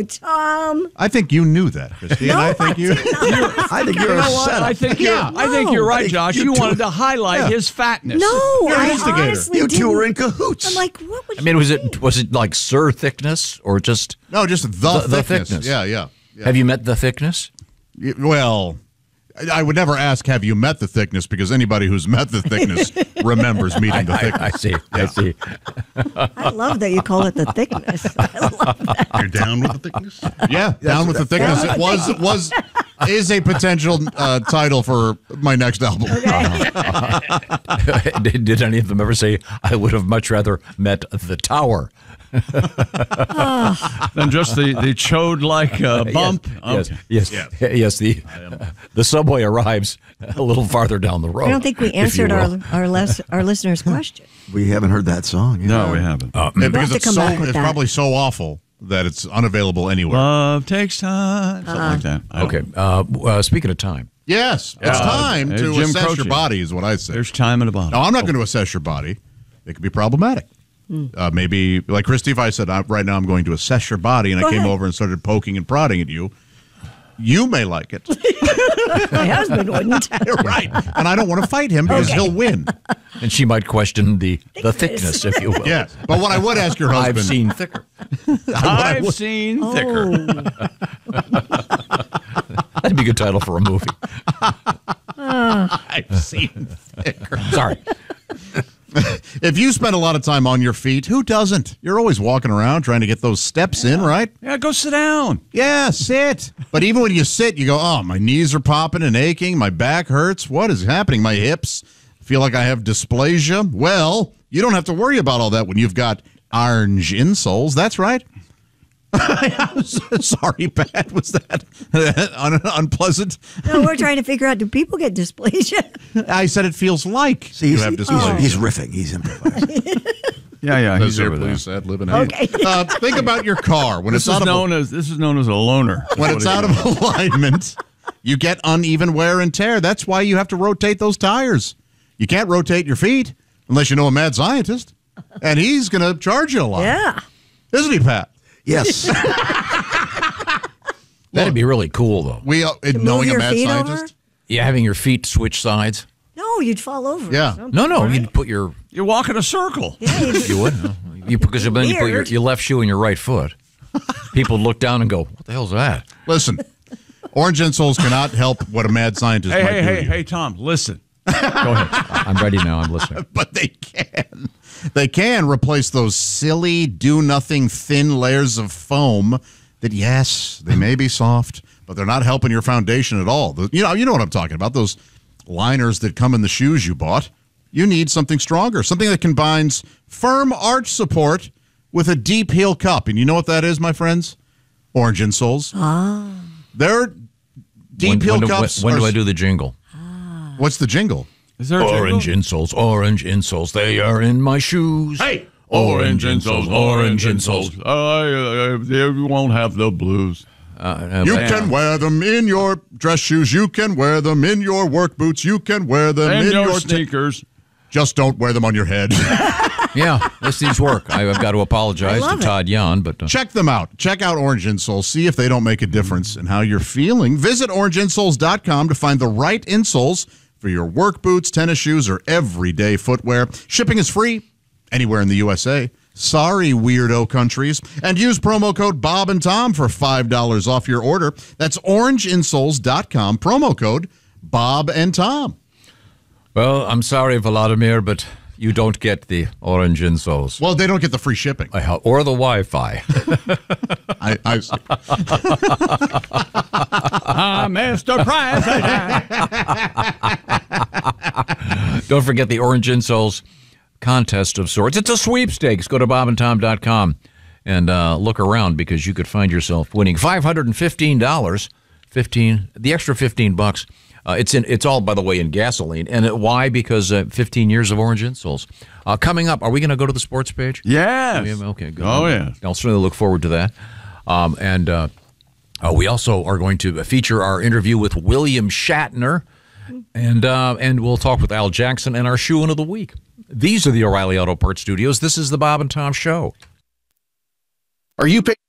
Tom. I think you knew that, Christine. No, I think you. I think you're a setup. I think you're right, Josh. You wanted to highlight his fatness. No, You're an I instigator. honestly You two didn't. were in cahoots. I'm like, what would I mean, was it like Sir Thickness or just No, just the thickness. thickness? Yeah. Have you met the Thickness? Well, I would never ask, have you met the thickness? Because anybody who's met the thickness remembers meeting the thickness. I see. I see. I love that you call it the thickness. I love that. You're down with the thickness? Yeah, down with the thickness. It is a potential title for my next album. Did any of them ever say, I would have much rather met the Tower? Than just the chode-like bump. Yes. The subway arrives a little farther down the road. I don't think we answered our listeners' question. We haven't heard that song. Yeah. No, we haven't. Because to come back with it's that. probably so awful that it's unavailable anywhere. Love takes time. Something like that. I don't know. Okay. Speaking of time. Yes, it's time to Jim assess Croce. your body is what I say. There's time at the bottom. No, I'm not going to assess your body. It could be problematic. Maybe, like Christy, if I said, right now I'm going to assess your body, and I came over and started poking and prodding at you, you may like it. My husband wouldn't. Right. And I don't want to fight him because he'll win. And she might question the thickness, if you will. Yes. But what I would ask your husband. I've seen thicker. I've seen thicker. That'd be a good title for a movie. I've seen thicker. Sorry. If you spend a lot of time on your feet, who doesn't? You're always walking around trying to get those steps in, right? Yeah, go sit down. Yeah, sit. But even when you sit, you go, oh, my knees are popping and aching. My back hurts. What is happening? My hips feel like I have dysplasia. Well, you don't have to worry about all that when you've got orange insoles. That's right. I'm sorry, Pat. Was that unpleasant? No, we're trying to figure out, do people get dysplasia? I said it feels like See, you have dysplasia. he's riffing. He's improvising. Yeah, he's Here, over there. please, ad lib and Okay. Think about your car when This it's is out known of as a loner. when it's out of alignment. You get uneven wear and tear. That's why you have to rotate those tires. You can't rotate your feet unless you know a mad scientist, and he's going to charge you a lot. Yeah. Isn't he, Pat? Yes. That'd be really cool, though. Knowing a your mad feet scientist. over? Yeah, having your feet switch sides. No, you'd fall over. Yeah. or something, No, right? you'd put your... You walk in a circle. Yeah, You would? Because then you put Weird. your left shoe in your right foot. People look down and go, what the hell's that? Listen, orange insoles cannot help what a mad scientist might do to you. Hey, Tom, listen. Go ahead. I'm ready now. I'm listening. But they can. They can replace those silly, do-nothing, thin layers of foam that, yes, they may be soft, but they're not helping your foundation at all. You know what I'm talking about, those liners that come in the shoes you bought. You need something stronger, something that combines firm arch support with a deep heel cup. And you know what that is, my friends? Orange insoles. Their deep heel cups. When do I do the jingle? What's the jingle? Is there a Orange insoles, they are in my shoes. Hey! Orange insoles. They won't have the blues. You can wear them in your dress shoes. You can wear them in your work boots. You can wear them And in your sneakers. Just don't wear them on your head. Yeah, these work. I've got to apologize to love it. Todd Yan, but Check them out. Check out Orange Insoles. See if they don't make a difference in how you're feeling. Visit orangeinsoles.com to find the right insoles for your work boots, tennis shoes, or everyday footwear. Shipping is free anywhere in the USA. Sorry, weirdo countries. And use promo code Bob and Tom for $5 off your order. That's orangeinsoles.com. Promo code Bob and Tom. well, I'm sorry, Vladimir, but you don't get the orange insoles. Well, they don't get the free shipping. Or the Wi-Fi. Mr. President. Don't forget the orange insoles contest of sorts. It's a sweepstakes. Go to bobandtom.com and look around because you could find yourself winning $515. The extra $15. It's all, by the way, in gasoline. And why? Because 15 years of orange insoles. Coming up, are we going to go to the sports page? Yes. Okay, good. Oh, yeah. I'll certainly look forward to that. And we also are going to feature our interview with William Shatner. And we'll talk with Al Jackson and our shoe-in of the week. These are the O'Reilly Auto Parts Studios. This is the Bob and Tom Show. Are you paying